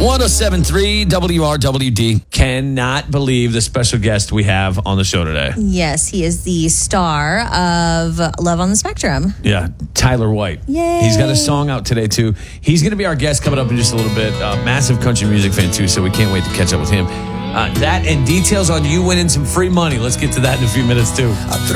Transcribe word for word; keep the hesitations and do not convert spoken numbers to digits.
one oh seven point three W R W D. Cannot believe the special guest we have on the show today. Yes, he is the star of Love on the Spectrum. Yeah, Tyler White. Yay. He's got a song out today, too. He's going to be our guest coming up in just a little bit. Uh, massive country music fan, too, so we can't wait to catch up with him. Uh, that and details on you winning some free money. Let's get to that in a few minutes, too.